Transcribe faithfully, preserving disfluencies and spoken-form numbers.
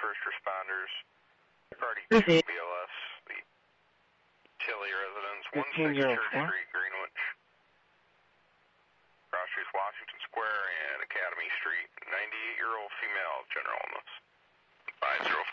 first responders. Party two B L S, the Tilly residence, one six Church Street, Greenwich. Cross Streets, Washington Square, and Academy Street. ninety-eight-year-old female, general illness. five zero